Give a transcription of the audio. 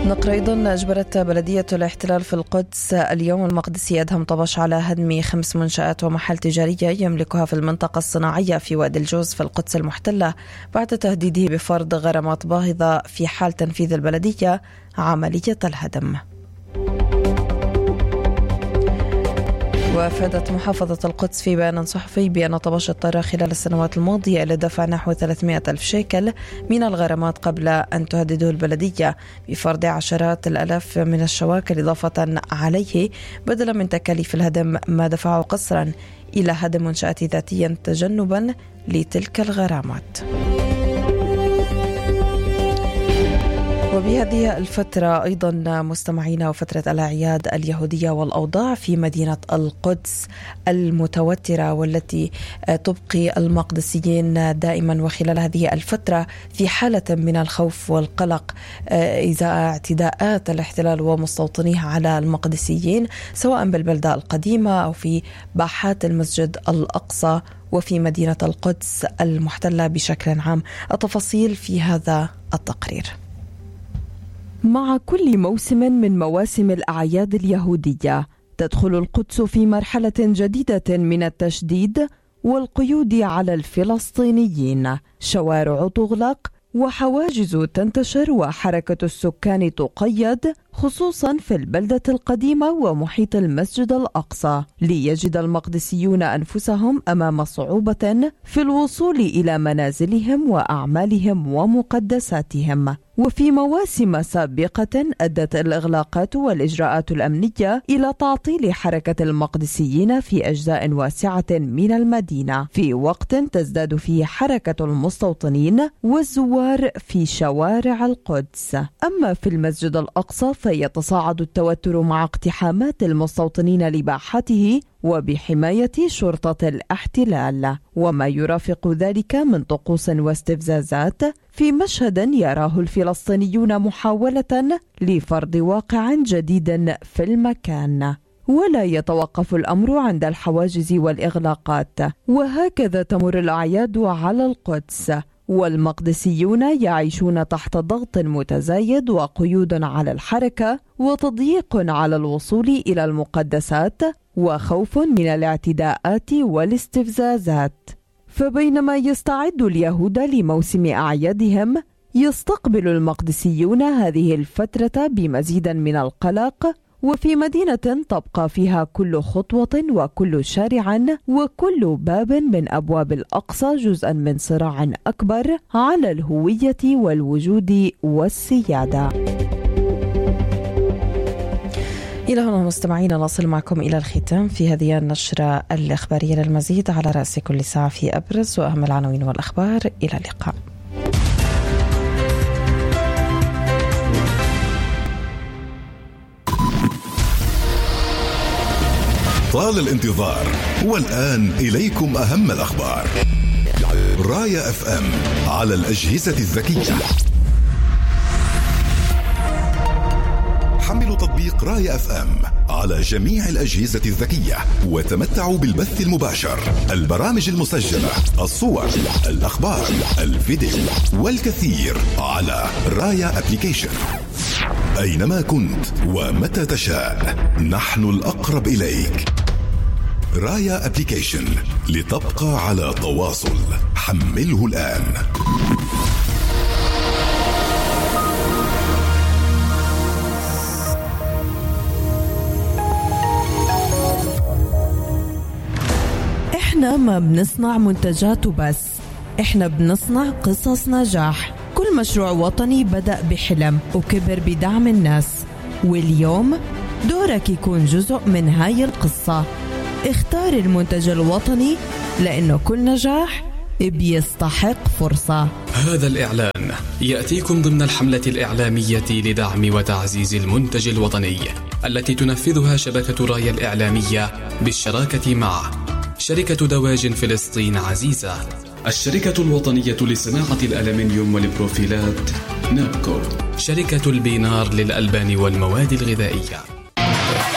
نقرأ أيضا أجبرت بلدية الاحتلال في القدس اليوم المقدسي أدهم طبش على هدم 5 منشآت ومحال تجارية يملكها في المنطقة الصناعية في وادي الجوز في القدس المحتلة بعد تهديده بفرض غرامات باهظة في حال تنفيذ البلدية عملية الهدم. وافادت محافظة القدس في بيان صحفي بأن طبش اضطر خلال السنوات الماضية إلى دفع نحو 300,000 شيكل من الغرامات قبل أن تهدده البلدية بفرض عشرات الآلاف من الشواكل إضافة عليه بدلا من تكاليف الهدم، ما دفعه قسرا إلى هدم منشآت ذاتيا تجنبا لتلك الغرامات. وبهذه الفترة أيضا مستمعينا وفترة الأعياد اليهودية والأوضاع في مدينة القدس المتوترة والتي تبقي المقدسيين دائما وخلال هذه الفترة في حالة من الخوف والقلق إزاء اعتداءات الاحتلال ومستوطنيه على المقدسيين سواء بالبلدة القديمة أو في باحات المسجد الأقصى وفي مدينة القدس المحتلة بشكل عام. التفاصيل في هذا التقرير. مع كل موسم من مواسم الأعياد اليهودية تدخل القدس في مرحلة جديدة من التشديد والقيود على الفلسطينيين، شوارع تغلق وحواجز تنتشر وحركة السكان تقيد خصوصا في البلدة القديمة ومحيط المسجد الأقصى، ليجد المقدسيون أنفسهم أمام صعوبة في الوصول إلى منازلهم وأعمالهم ومقدساتهم. وفي مواسم سابقة أدت الإغلاقات والإجراءات الأمنية إلى تعطيل حركة المقدسيين في أجزاء واسعة من المدينة، في وقت تزداد فيه حركة المستوطنين والزوار في شوارع القدس. أما في المسجد الأقصى فيتصاعد التوتر مع اقتحامات المستوطنين لباحته وبحماية شرطة الاحتلال، وما يرافق ذلك من طقوس واستفزازات في مشهد يراه الفلسطينيون محاولة لفرض واقع جديد في المكان. ولا يتوقف الأمر عند الحواجز والإغلاقات، وهكذا تمر الأعياد على القدس والمقدسيون يعيشون تحت ضغط متزايد وقيود على الحركة وتضييق على الوصول إلى المقدسات وخوف من الاعتداءات والاستفزازات. فبينما يستعد اليهود لموسم أعيادهم يستقبل المقدسيون هذه الفترة بمزيد من القلق، وفي مدينة تبقى فيها كل خطوة وكل شارع وكل باب من أبواب الأقصى جزءا من صراع أكبر على الهوية والوجود والسيادة. إلى هنا مستمعينا نصل معكم إلى الختام في هذه النشرة الإخبارية. للمزيد على رأس كل ساعة في أبرز وأهم العناوين والأخبار. إلى اللقاء. طال الانتظار والآن إليكم أهم الأخبار. راية FM على الأجهزة الذكية. حملوا تطبيق راية FM على جميع الأجهزة الذكية وتمتعوا بالبث المباشر، البرامج المسجلة، الصور، الأخبار، الفيديو والكثير على راية أبليكيشن. أينما كنت ومتى تشاء نحن الأقرب إليك. راية أبليكيشن لتبقى على تواصل. حمله الآن. إحنا ما بنصنع منتجات وبس، إحنا بنصنع قصص نجاح. كل مشروع وطني بدأ بحلم وكبر بدعم الناس، واليوم دورك يكون جزء من هاي القصة. اختار المنتج الوطني لأنه كل نجاح بيستحق فرصة. هذا الإعلان يأتيكم ضمن الحملة الإعلامية لدعم وتعزيز المنتج الوطني التي تنفذها شبكة راية الإعلامية بالشراكة مع شركة دواجن فلسطين عزيزة، الشركة الوطنية لصناعة الألمنيوم والبروفيلات نابكو، شركة البينار للألبان والمواد الغذائية.